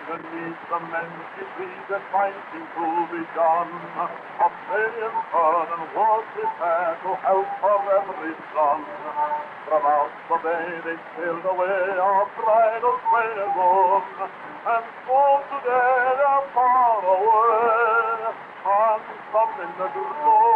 Beneath the many trees that might seem to be done, a million turn and was prepared to help for every son. From out the bay they sailed away, our bridal wagon, and so today they're far away, and some in the